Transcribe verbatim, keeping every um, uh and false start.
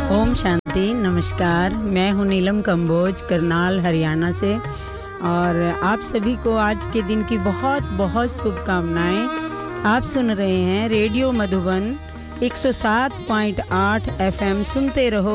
ओम शांति। नमस्कार, मैं हूँ नीलम कंबोज, करनाल हरियाणा से। और आप सभी को आज के दिन की बहुत बहुत शुभकामनाएं। आप सुन रहे हैं रेडियो मधुबन एक सौ सात पॉइंट आठ एफएम। सुनते रहो,